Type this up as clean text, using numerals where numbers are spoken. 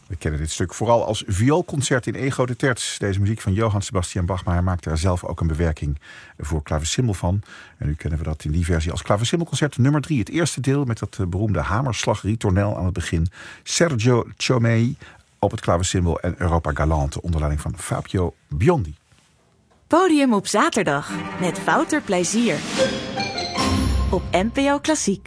We kennen dit stuk vooral als vioolconcert in E grote terts. Deze muziek van Johann Sebastian Bach, maar hij maakte er zelf ook een bewerking voor klavecimbal van. En nu kennen we dat in die versie als klavecimbalconcert nummer 3. Het eerste deel met dat beroemde hamerslag-ritornel aan het begin. Sergio Ciomei op het klavecimbal en Europa Galante onder leiding van Fabio Biondi. Podium op zaterdag met Wouter Plezier op NPO Klassiek.